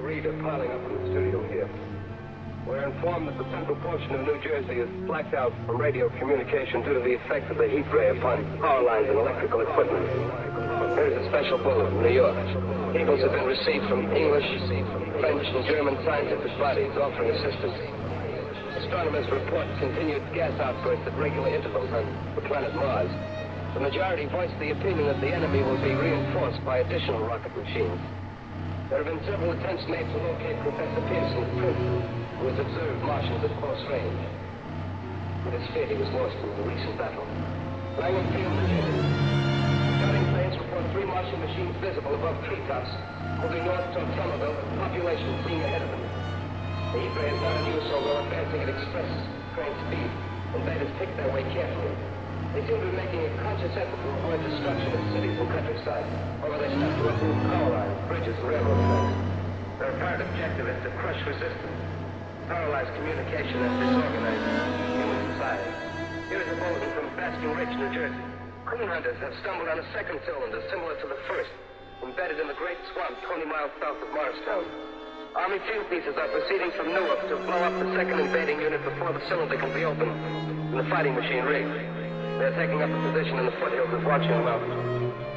Reed are piling up in the studio here. We're informed that the central portion of New Jersey is blacked out from radio communication due to the effects of the heat ray upon power lines and electrical equipment. Here's a special bulletin from New York. Cables have been received from English, French, and German scientific bodies offering assistance. Astronomers report continued gas outbursts at regular intervals on the planet Mars. The majority voiced the opinion that the enemy will be reinforced by additional rocket machines. There have been several attempts made to locate Professor Pearson of Princeton, who has observed Martians at close range. But his fate was lost in the recent battle. Langham Field, Virginia. Scouting planes report 3 Martian machines visible above treetops, moving north toward Somerville, with the population fleeing ahead of them. The heat ray is not in use, although advancing at express train speed. Invaders pick their way carefully. They seem to be making a conscious effort to avoid destruction of cities and countryside, although they stop to uproot power lines, bridges, and railroad tracks. Their apparent objective is to crush resistance, paralyze communication, and disorganize human society. Here is a bulletin from Basking Ridge, New Jersey. Coon hunters have stumbled on a second cylinder similar to the first, embedded in the great swamp 20 miles south of Morristown. Army field pieces are proceeding from Newark to blow up the second invading unit before the cylinder can be opened and the fighting machine rigged. They're taking up a position in the foothills and watching them out.